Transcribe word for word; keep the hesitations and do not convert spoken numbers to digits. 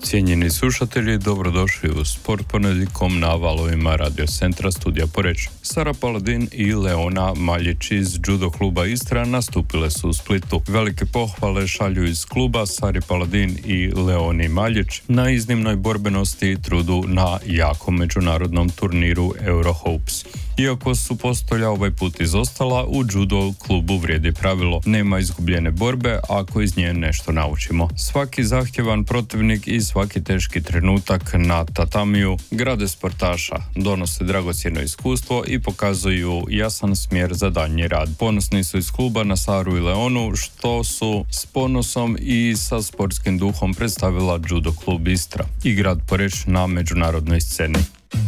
Cijenjeni slušatelji, dobrodošli u Sport ponedjeljkom na valovima Radio Centra Studija Poreč. Sara Paladin i Leona Maljić iz judo kluba Istra nastupile su u Splitu. Velike pohvale šalju iz kluba Sari Paladin i Leoni Maljić na iznimnoj borbenosti i trudu na jakom međunarodnom turniru Eurohopes. Iako su postolja ovaj put izostala, u judo klubu vrijedi pravilo: nema izgubljene borbe ako iz nje nešto naučimo. Svaki zahtjevan protivnik i svaki teški trenutak na tatamiju grade sportaša, donose dragocjeno iskustvo i pokazuju jasan smjer za daljnji rad. Ponosni su iz kluba na Saru i Leonu, što su s ponosom i sa sportskim duhom predstavila judo klub Istra i grad Poreč na međunarodnoj sceni.